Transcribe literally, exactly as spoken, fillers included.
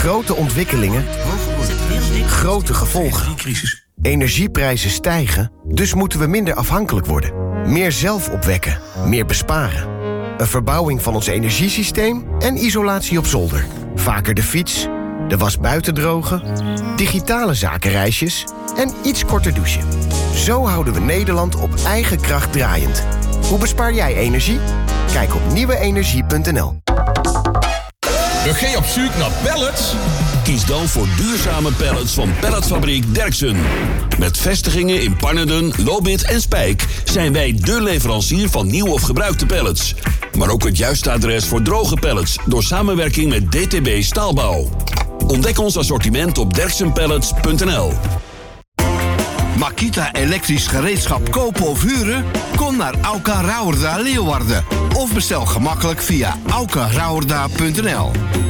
Grote ontwikkelingen, grote gevolgen. Energieprijzen stijgen, dus moeten we minder afhankelijk worden. Meer zelf opwekken, meer besparen. Een verbouwing van ons energiesysteem en isolatie op zolder. Vaker de fiets, de was buiten drogen, digitale zakenreisjes en iets korter douchen. Zo houden we Nederland op eigen kracht draaiend. Hoe bespaar jij energie? Kijk op nieuwe energie punt n l. Ben je op zoek naar pallets? Kies dan voor duurzame pallets van Palletfabriek Derksen. Met vestigingen in Pannerden, Lobith en Spijk zijn wij dé leverancier van nieuw of gebruikte pallets. Maar ook het juiste adres voor droge pallets door samenwerking met D T B Staalbouw. Ontdek ons assortiment op derksen pallets punt n l. Makita elektrisch gereedschap kopen of huren? Kom naar Auka Rauwerda Leeuwarden. Of bestel gemakkelijk via auka rauwerda punt n l.